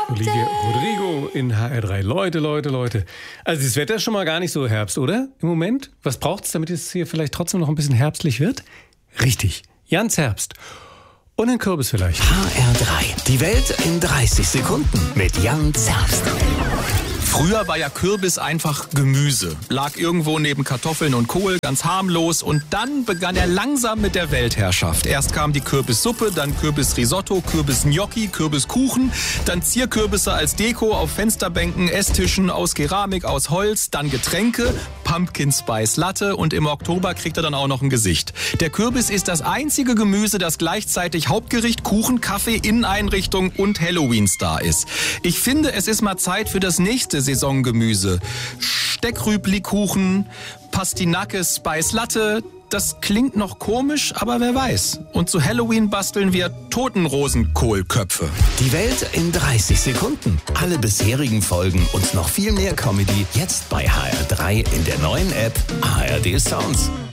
Kollege Rodrigo in HR3. Leute. Also das Wetter ist schon mal gar nicht so Herbst, oder? Im Moment? Was braucht's, damit es hier vielleicht trotzdem noch ein bisschen herbstlich wird? Richtig, Jans Herbst. Und ein Kürbis vielleicht. HR3. Die Welt in 30 Sekunden mit Jans Herbst. Früher war ja Kürbis einfach Gemüse. Lag irgendwo neben Kartoffeln und Kohl, ganz harmlos. Und dann begann er langsam mit der Weltherrschaft. Erst kam die Kürbissuppe, dann Kürbisrisotto, Kürbisgnocchi, Kürbiskuchen, dann Zierkürbisse als Deko auf Fensterbänken, Esstischen aus Keramik, aus Holz, dann Getränke, Pumpkin Spice Latte und im Oktober kriegt er dann auch noch ein Gesicht. Der Kürbis ist das einzige Gemüse, das gleichzeitig Hauptgericht, Kuchen, Kaffee, Inneneinrichtung und Halloween-Star ist. Ich finde, es ist mal Zeit für das nächste Saisongemüse. Steckrübli-Kuchen, Pastinake Spice Latte. Das klingt noch komisch, aber wer weiß. Und zu Halloween basteln wir Totenrosenkohlköpfe. Die Welt in 30 Sekunden. Alle bisherigen Folgen und noch viel mehr Comedy jetzt bei HR3 in der neuen App ARD Sounds.